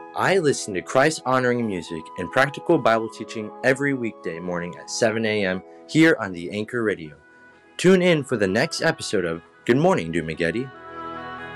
I listen to Christ-honoring music and practical Bible teaching every weekday morning at 7 a.m. here on the Anchor Radio. Tune in for the next episode of Good Morning, Dumageddon.